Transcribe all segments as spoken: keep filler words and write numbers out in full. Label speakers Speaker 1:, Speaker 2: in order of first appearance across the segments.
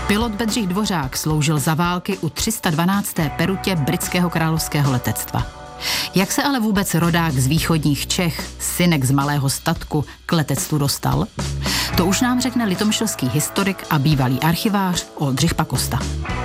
Speaker 1: Pilot Bedřich Dvořák sloužil za války u tři sta dvanácté perutě britského královského letectva. Jak se ale vůbec rodák z východních Čech, synek z malého statku, k letectvu dostal? To už nám řekne litomyšlský historik a bývalý archivář Oldřich Pakosta.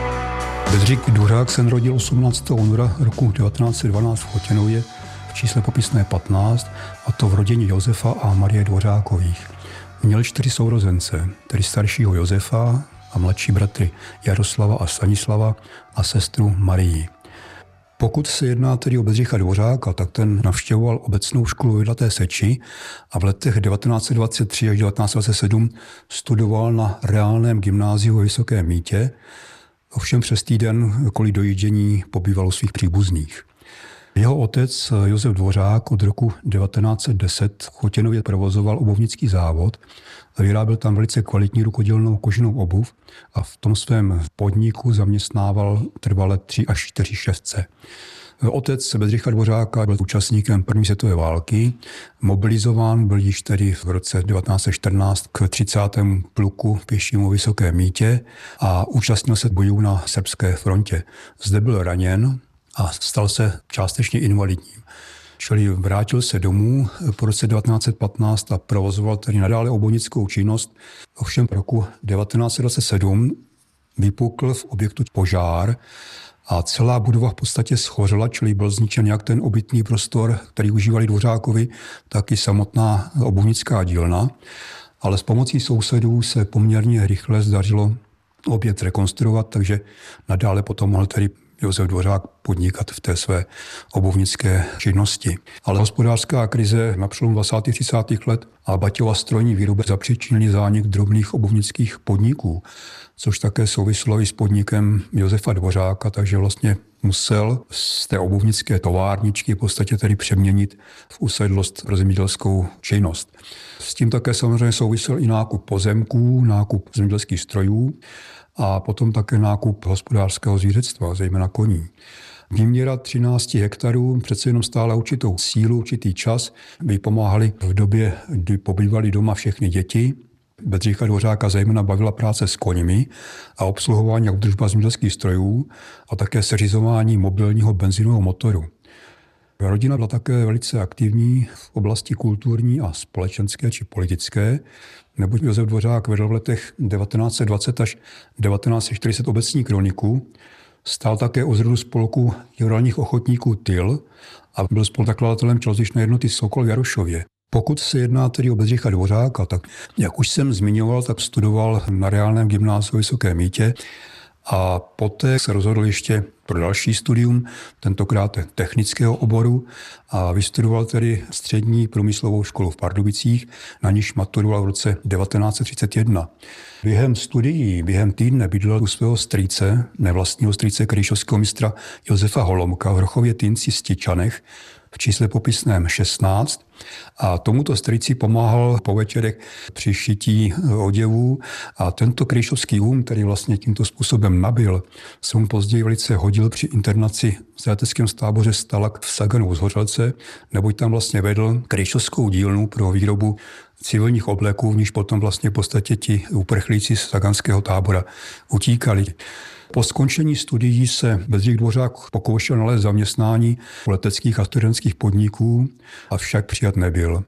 Speaker 2: Bedřich Dvořák se narodil osmnáctého února roku devatenáct set dvanáct v Chotěnově v čísle popisné patnáct, a to v rodině Josefa a Marie Dvořákových. Měl čtyři sourozence, tedy staršího Josefa a mladší bratry Jaroslava a Stanislava a sestru Marii. Pokud se jedná tedy o Bedřicha Dvořáka, tak ten navštěvoval obecnou školu v Jedlaté Seči a v letech devatenáct set dvacet tři až devatenáct set dvacet sedm studoval na reálném gymnáziu ve Vysokém Mýtě, ovšem přes týden kvůli dojíždění pobýval u svých příbuzných. Jeho otec Josef Dvořák od roku devatenáct set deset v Chotěnově provozoval obuvnický závod a vyráběl tam velice kvalitní rukodělnou koženou obuv a v tom svém podniku zaměstnával trvale tři až čtyři ševce. Otec Bedřicha Dvořáka byl účastníkem první světové války, mobilizován byl již tedy v roce devatenáct set čtrnáct k třicátému pluku pěšímu Vysokém Mýtě a účastnil se bojů na srbské frontě. Zde byl raněn a stal se částečně invalidním. Čili vrátil se domů po roce devatenáct set patnáct a provozoval tedy nadále obuvnickou činnost. Ovšem v roku devatenáct set dvacet sedm vypukl v objektu požár a celá budova v podstatě schořela, čili byl zničen jak ten obytný prostor, který užívali Dvořákovi, tak i samotná obuvnická dílna. Ale s pomocí sousedů se poměrně rychle zdařilo objekt rekonstruovat, takže nadále potom mohl tedy Josef Dvořák podnikat v té své obuvnické činnosti. Ale hospodářská krize na přelomu dvacátých a třicátých let a Baťova strojní výroba zapříčinili zánik drobných obuvnických podniků, což také souvislo i s podnikem Josefa Dvořáka, takže vlastně musel z té obuvnické továrničky v podstatě tedy přeměnit v usedlost pro zemědělskou činnost. S tím také samozřejmě souvisel i nákup pozemků, nákup zemědělských strojů a potom také nákup hospodářského zvířectva, zejména koní. Výměra třináct hektarů přece jenom stála určitou sílu, určitý čas, by pomáhali v době, kdy pobývali doma všechny děti. Bedřicha Dvořáka zejména bavila práce s koňmi a obsluhování a údržba zemědělských strojů a také seřizování mobilního benzinového motoru. Rodina byla také velice aktivní v oblasti kulturní a společenské či politické, neboť Josef Dvořák vedl v letech devatenáct set dvacet až devatenáct set čtyřicet obecní kroniku, stál také u zrodu spolku jihorodních ochotníků Tyl a byl spoluzakladatelem tělocvičné jednoty Sokol v Jarošově. Pokud se jedná tedy o Bedřicha Dvořáka, tak jak už jsem zmiňoval, tak studoval na reálném gymnáziu v Vysokém Mýtě a poté se rozhodl ještě pro další studium, tentokrát technického oboru, a vystudoval tedy střední průmyslovou školu v Pardubicích, na níž maturoval v roce devatenáct set třicet jedna. Během studií, během týdne bydlel u svého strýce, nevlastního strýce kryšovského mistra Josefa Holomka v Rochově Tynci Stičanech, v čísle popisném šestnáct, a tomuto strýci pomáhal po večerech při šití oděvů a tento kryšovský um, který vlastně tímto způsobem nabyl, se mu později velice hodil při internaci v zajateckém táboře Stalak v Saganu z Hořelce, neboť tam vlastně vedl kryšovskou dílnu pro výrobu civilních obleků, v níž potom vlastně v podstatě ti uprchlíci z saganského tábora utíkali. Po skončení studií se Bedřich Dvořák pokoušel nalézt zaměstnání u leteckých a studentských podniků, avšak přijat nebyl.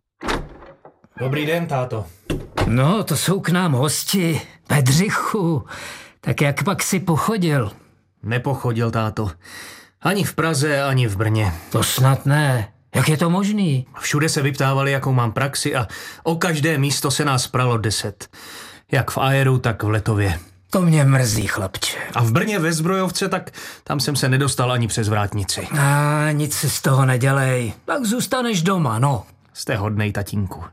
Speaker 3: Dobrý den, táto.
Speaker 4: No, to jsou k nám hosti. Bedřichu, tak jak pak si pochodil?
Speaker 3: Nepochodil, táto. Ani v Praze, ani v Brně.
Speaker 4: To snad ne. Jak je to možný?
Speaker 3: Všude se vyptávali, jakou mám praxi, a o každé místo se nás pralo deset. Jak v Aeru, tak v Letově.
Speaker 4: To mě mrzí, chlapče.
Speaker 3: A v Brně ve Zbrojovce, tak tam jsem se nedostal ani přes vrátnici.
Speaker 4: A nic si z toho nedělej. Tak zůstaneš doma, no.
Speaker 3: Jste hodnej, tatínku.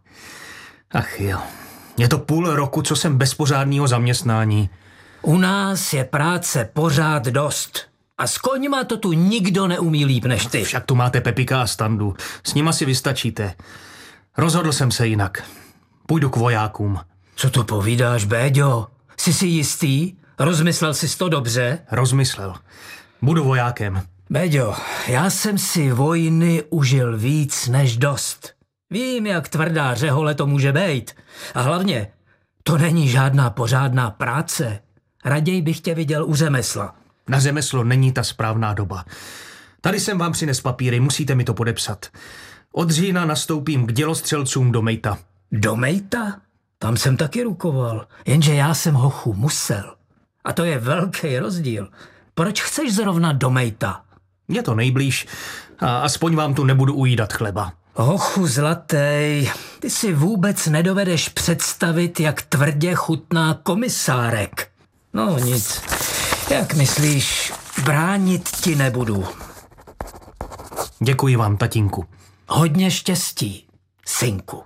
Speaker 3: Ach jo. Je to půl roku, co jsem bez pořádného zaměstnání.
Speaker 4: U nás je práce pořád dost. A s koňma to tu nikdo neumí líp než ty.
Speaker 3: Však tu máte Pepika a Standu. S nima si vystačíte. Rozhodl jsem se jinak. Půjdu k vojákům.
Speaker 4: Co tu povídáš, Béďo? Jsi si jistý? Rozmyslel jsi to dobře?
Speaker 3: Rozmyslel. Budu vojákem.
Speaker 4: Béďo, já jsem si vojny užil víc než dost. Vím, jak tvrdá řehole to může být. A hlavně, to není žádná pořádná práce. Raději bych tě viděl u řemesla.
Speaker 3: Na řemeslo není ta správná doba. Tady jsem vám přines papíry, musíte mi to podepsat. Od října nastoupím k dělostřelcům do Mejta.
Speaker 4: Do Mejta? Tam jsem taky rukoval, jenže já jsem hochu musel. A to je velký rozdíl. Proč chceš zrovna do Mejta?
Speaker 3: Je to nejblíž a aspoň vám tu nebudu ujídat chleba.
Speaker 4: Hochu zlatý, ty si vůbec nedovedeš představit, jak tvrdě chutná komisárek. No nic, jak myslíš, bránit ti nebudu.
Speaker 3: Děkuji vám, tatínku.
Speaker 4: Hodně štěstí, synku.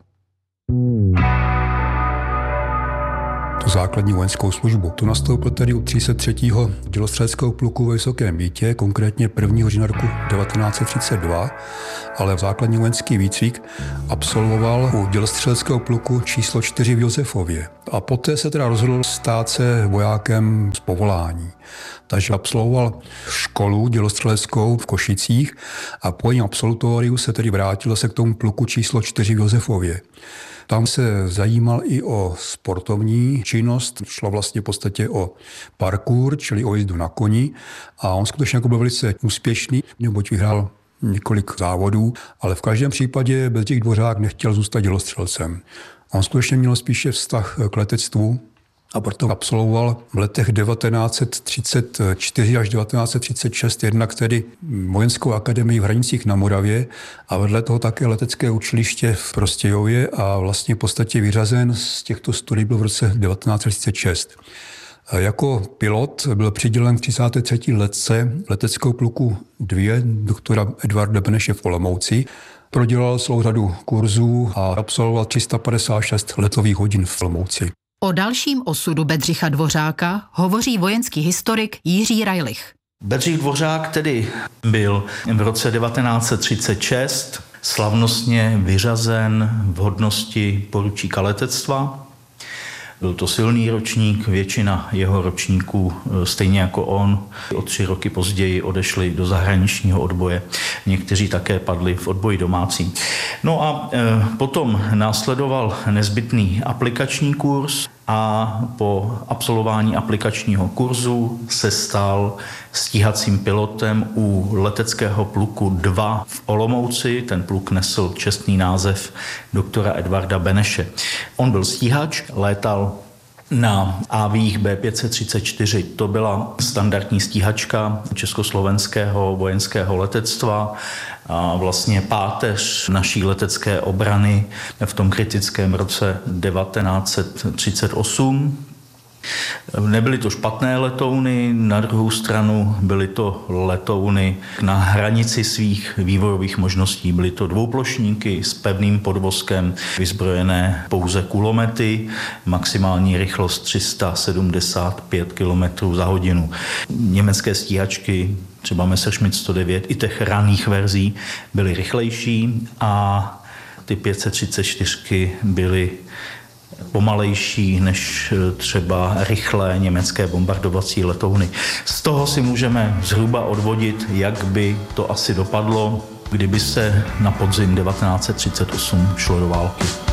Speaker 2: Tu základní vojenskou službu. Tu nastoupil tedy u tři sta třetího dělostřeleckého pluku ve Vysokém Mýtě, konkrétně prvního října roku devatenáct set třicet dva, ale v základní vojenský výcvik absolvoval u dělostřeleckého pluku číslo čtyři v Josefově. A poté se teda rozhodl stát se vojákem z povolání. Takže absolvoval školu dělostřeleckou v Košicích a po jejím absolutoriu se tedy vrátil se k tomu pluku číslo čtyři v Josefově. Tam se zajímal i o sportovní činnost, šlo vlastně v podstatě o parkour, čili o jízdu na koni a on skutečně jako byl velice úspěšný, neboť vyhrál několik závodů, ale v každém případě Bedřich Dvořák nechtěl zůstat dělostřelcem. On skutečně měl spíše vztah k letectvu a proto absolvoval v letech devatenáct set třicet čtyři až devatenáct set třicet šest jednak tedy vojenskou akademii v Hranicích na Moravě a vedle toho také letecké učiliště v Prostějově a vlastně v podstatě vyřazen z těchto studií byl v roce devatenáct set třicet šest. Jako pilot byl přidělen k třicáté třetí letce leteckého pluku dva doktora Edvarda Beneše v Olomouci. Prodělal celou řadu kurzů a absolvoval tři sta padesát šest letových hodin v Olomouci.
Speaker 1: O dalším osudu Bedřicha Dvořáka hovoří vojenský historik Jiří Rajlich.
Speaker 5: Bedřich Dvořák tedy byl v roce devatenáct set třicet šest slavnostně vyřazen v hodnosti poručíka letectva. Byl to silný ročník, většina jeho ročníků, stejně jako on, o tři roky později odešli do zahraničního odboje. Někteří také padli v odboji domácím. No a e, potom následoval nezbytný aplikační kurz a po absolvování aplikačního kurzu se stal stíhacím pilotem u leteckého pluku dva v Olomouci. Ten pluk nesl čestný název doktora Edvarda Beneše. On byl stíhač, létal na Avích bé pět set třicet čtyři. To byla standardní stíhačka československého vojenského letectva a vlastně páteř naší letecké obrany v tom kritickém roce devatenáct set třicet osm. Nebyly to špatné letouny, na druhou stranu byly to letouny na hranici svých vývojových možností. Byly to dvouplošníky s pevným podvozkem, vyzbrojené pouze kulomety, maximální rychlost tři sta sedmdesát pět kilometrů za hodinu. Německé stíhačky, třeba Messerschmitt sto devět, i těch raných verzí byly rychlejší a ty pět set třicet čtyři byly pomalejší než třeba rychlé německé bombardovací letouny. Z toho si můžeme zhruba odvodit, jak by to asi dopadlo, kdyby se na podzim devatenáct set třicet osm šlo do války.